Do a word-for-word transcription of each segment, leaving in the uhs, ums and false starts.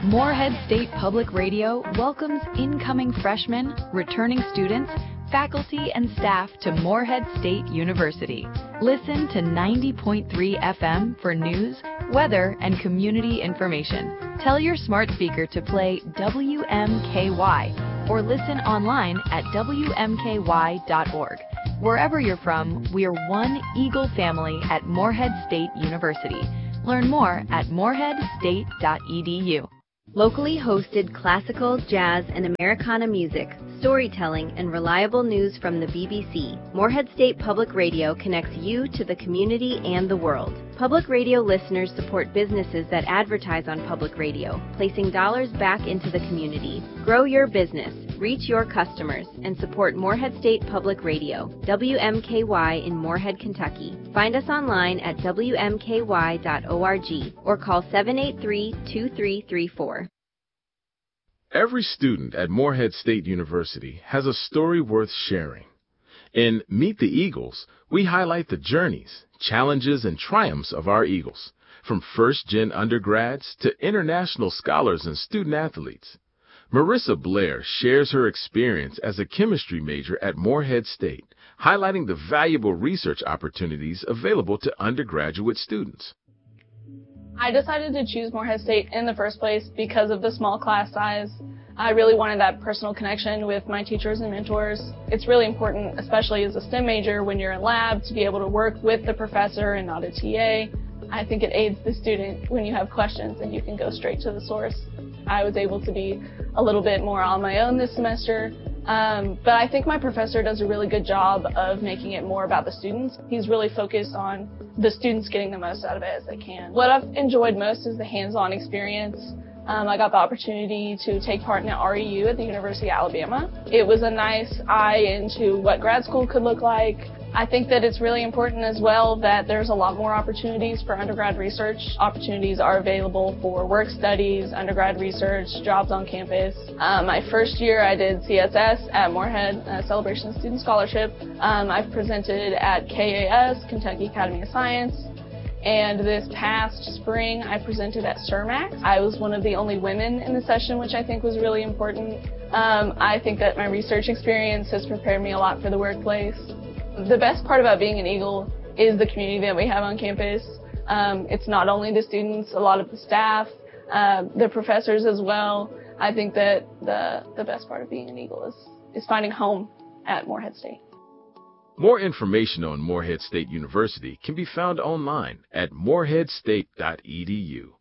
Morehead State Public Radio welcomes incoming freshmen, returning students, faculty, and staff to Morehead State University. Listen to ninety point three F M for news, weather, and community information. Tell your smart speaker to play W M K Y or listen online at W M K Y dot org. Wherever you're from, we are one Eagle family at Morehead State University. Learn more at morehead state dot e d u. Locally hosted classical, jazz, and Americana music, storytelling, and reliable news from the B B C, Morehead State Public Radio connects you to the community and the world. Public radio listeners support businesses that advertise on public radio, placing dollars back into the community. Grow your business, reach your customers, and support Morehead State Public Radio, W M K Y in Morehead, Kentucky. Find us online at W M K Y dot org or call seven eight three, two three three four. Every student at Morehead State University has a story worth sharing. In Meet the Eagles, we highlight the journeys, challenges, and triumphs of our Eagles, from first-gen undergrads to international scholars and student-athletes. Marissa Blair shares her experience as a chemistry major at Morehead State, highlighting the valuable research opportunities available to undergraduate students. I decided to choose Morehead State in the first place because of the small class size. I really wanted that personal connection with my teachers and mentors. It's really important, especially as a STEM major, when you're in lab, to be able to work with the professor and not a T A. I think it aids the student when you have questions and you can go straight to the source. I was able to be a little bit more on my own this semester, um, but I think my professor does a really good job of making it more about the students. He's really focused on the students getting the most out of it as they can. What I've enjoyed most is the hands-on experience. Um, I got the opportunity to take part in an R E U at the University of Alabama. It was a nice eye into what grad school could look like. I think that it's really important as well that there's a lot more opportunities for undergrad research. Opportunities are available for work studies, undergrad research, jobs on campus. Um, my first year I did C S S at Morehead, uh, Celebration of Student Scholarship. Um, I've presented at K A S, Kentucky Academy of Science. And this past spring, I presented at CERMAC. I was one of the only women in the session, which I think was really important. Um, I think that my research experience has prepared me a lot for the workplace. The best part about being an Eagle is the community that we have on campus. Um, it's not only the students, a lot of the staff, uh, the professors as well. I think that the, the best part of being an Eagle is, is finding home at Morehead State. More information on Morehead State University can be found online at morehead state dot e d u.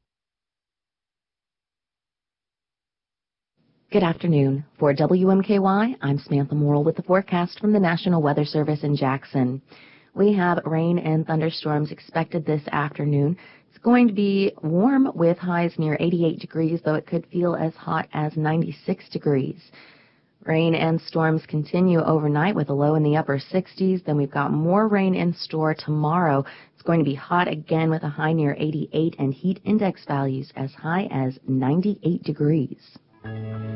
Good afternoon. For W M K Y, I'm Samantha Morrill with the forecast from the National Weather Service in Jackson. We have rain and thunderstorms expected this afternoon. It's going to be warm with highs near eighty-eight degrees, though it could feel as hot as ninety-six degrees. Rain and storms continue overnight with a low in the upper sixties. Then we've got more rain in store tomorrow. It's going to be hot again with a high near eighty-eight and heat index values as high as ninety-eight degrees.